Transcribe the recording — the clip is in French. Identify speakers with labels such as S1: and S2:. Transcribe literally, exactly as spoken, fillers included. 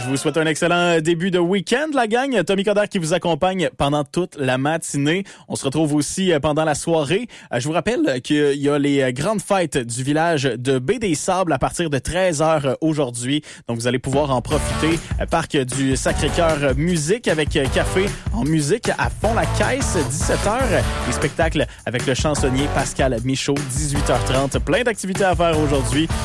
S1: Je vous souhaite un excellent début de week-end, la gang. Tommy Coderre qui vous accompagne pendant toute la matinée. On se retrouve aussi pendant la soirée. Je vous rappelle qu'il y a les grandes fêtes du village de Baie-des-Sables à partir de treize heures aujourd'hui. Donc, vous allez pouvoir en profiter. Parc du Sacré-Cœur musique avec café en musique à fond la caisse, dix-sept heures. Les spectacles avec le chansonnier Pascal Michaud, dix-huit heures trente. Plein d'activités à faire aujourd'hui.